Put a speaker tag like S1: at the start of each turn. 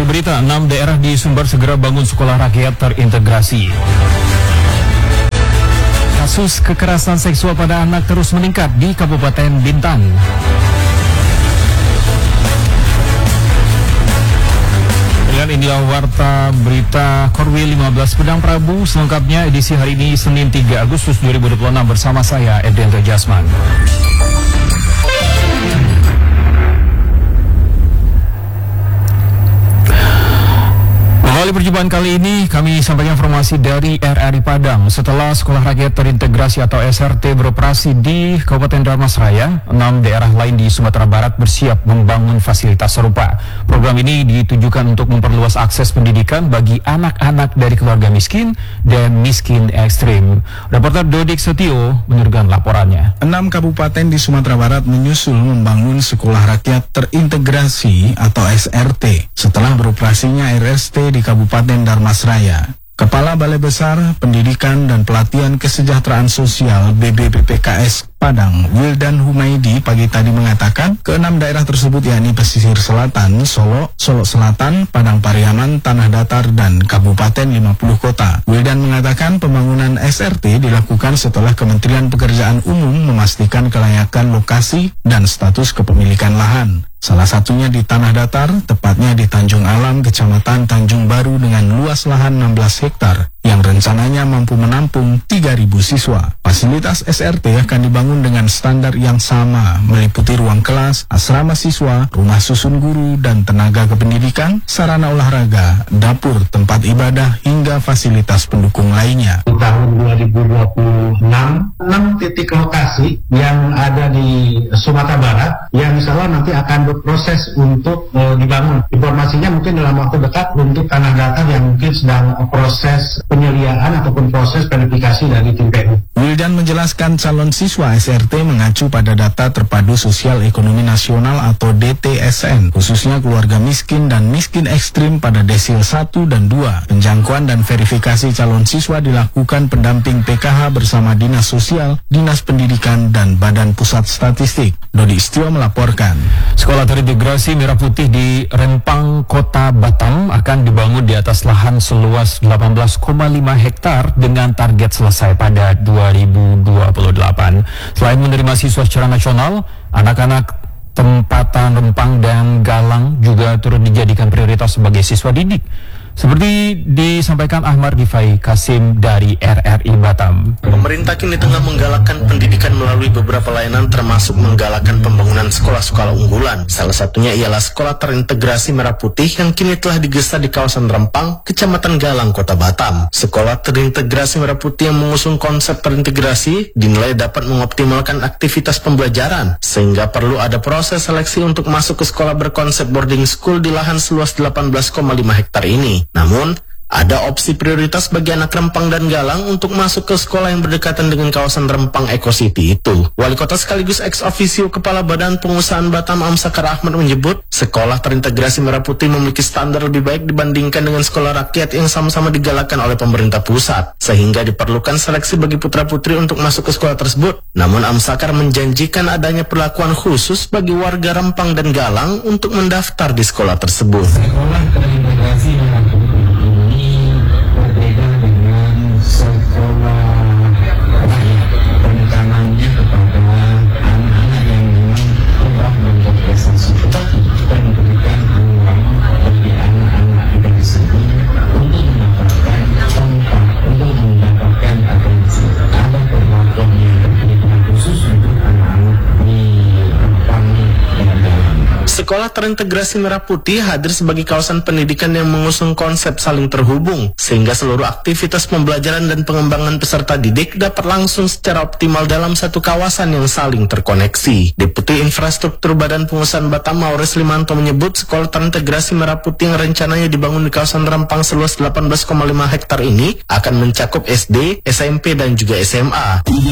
S1: Dari berita, 6 daerah di Sumbar segera bangun sekolah rakyat terintegrasi. Kasus kekerasan seksual pada anak terus meningkat di Kabupaten Bintan. Dan inilah warta berita Korwil 15 Pedang Prabu, selengkapnya edisi hari ini Senin 3 Agustus 2026 bersama saya Edento Jasman. Melalui perjumpaan kali ini kami sampaikan informasi dari RRI Padang. Setelah Sekolah Rakyat Terintegrasi atau SRT beroperasi di Kabupaten Dharmasraya, 6 daerah lain di Sumatera Barat bersiap membangun fasilitas serupa. Program ini ditujukan untuk memperluas akses pendidikan bagi anak-anak dari keluarga miskin dan miskin ekstrim. Reporter Dodik Setio menyuguhkan laporannya.
S2: 6 kabupaten di Sumatera Barat menyusul membangun Sekolah Rakyat Terintegrasi atau SRT setelah beroperasinya RST di Kabupaten Dharmasraya. Kepala Balai Besar Pendidikan dan Pelatihan Kesejahteraan Sosial BBPPKS Padang, Wildan Humaydi, pagi tadi mengatakan ke-6 daerah tersebut yakni pesisir selatan, Solo Selatan, Padang Pariaman, Tanah Datar, dan Kabupaten 50 Kota. Wildan mengatakan pembangunan SRT dilakukan setelah Kementerian Pekerjaan Umum memastikan kelayakan lokasi dan status kepemilikan lahan. Salah satunya di Tanah Datar, tepatnya di Tanjung Alam, Kecamatan Tanjung Baru dengan luas lahan 16 hektar yang rencananya mampu menampung 3.000 siswa. Fasilitas SRT akan dibangun dengan standar yang sama, meliputi ruang kelas, asrama siswa, rumah susun guru dan tenaga kependidikan, sarana olahraga, dapur, tempat ibadah, hingga fasilitas pendukung lainnya.
S3: Di tahun 2026, 6 titik lokasi yang ada di Sumatera Barat yang insya Allah nanti akan berproses untuk dibangun. Informasinya mungkin dalam waktu dekat untuk Tanah Datar yang mungkin sedang proses penyediaan ataupun proses verifikasi dari tim PU.
S2: Wildan menjelaskan calon siswa SRT mengacu pada data Terpadu Sosial Ekonomi Nasional atau DTSN, khususnya keluarga miskin dan miskin ekstrim pada desil 1 dan 2. Penjangkauan dan verifikasi calon siswa dilakukan pendamping PKH bersama Dinas Sosial, Dinas Pendidikan, dan Badan Pusat Statistik. Dodi Istio melaporkan.
S1: Sekolah terintegrasi Merah Putih di Rempang, Kota Batam akan dibangun di atas lahan seluas 18,5 hektar dengan target selesai pada 2028. Selain menerima siswa secara nasional, anak-anak tempatan Rempang dan Galang juga turut dijadikan prioritas sebagai siswa didik. Seperti disampaikan Ahmad Rifai Kasim dari RRI Batam.
S4: Pemerintah kini tengah menggalakkan pendidikan melalui beberapa layanan termasuk menggalakkan pembangunan sekolah-sekolah unggulan. Salah satunya ialah Sekolah Terintegrasi Merah Putih yang kini telah digestar di kawasan Rempang, Kecamatan Galang, Kota Batam. Sekolah Terintegrasi Merah Putih yang mengusung konsep terintegrasi dinilai dapat mengoptimalkan aktivitas pembelajaran, sehingga perlu ada proses seleksi untuk masuk ke sekolah berkonsep boarding school di lahan seluas 18,5 hektar ini. Namun, ada opsi prioritas bagi anak Rempang dan Galang untuk masuk ke sekolah yang berdekatan dengan kawasan Rempang Eco City itu. Wali Kota sekaligus ex officio Kepala Badan Pengusahaan Batam Amsakar Ahmad menyebut, Sekolah Terintegrasi Merah Putih memiliki standar lebih baik dibandingkan dengan sekolah rakyat yang sama-sama digalakkan oleh pemerintah pusat, sehingga diperlukan seleksi bagi putra-putri untuk masuk ke sekolah tersebut. Namun Amsakar menjanjikan adanya perlakuan khusus bagi warga Rempang dan Galang untuk mendaftar di sekolah tersebut.
S3: Sekolah Terintegrasi Merah Putih berbeda dengan sekolah rakyat. Penekanannya kepada anak-anak yang memang telah berprestasi, tetapi kita memberikan ruang bagi anak-anak kita di sini untuk mendapatkan tempat, untuk mendapatkan atensi. Ada perlakuan yang berbeda khusus untuk anak-anak di Rempang dan Galang.
S4: Sekolah Terintegrasi Merah Putih hadir sebagai kawasan pendidikan yang mengusung konsep saling terhubung, sehingga seluruh aktivitas pembelajaran dan pengembangan peserta didik dapat langsung secara optimal dalam satu kawasan yang saling terkoneksi. Deputi Infrastruktur Badan Pengusahaan Batam Maurice Limanto menyebut Sekolah Terintegrasi Merah Putih yang rencananya dibangun di kawasan Rempang seluas 18,5 hektar ini akan mencakup SD, SMP, dan juga SMA.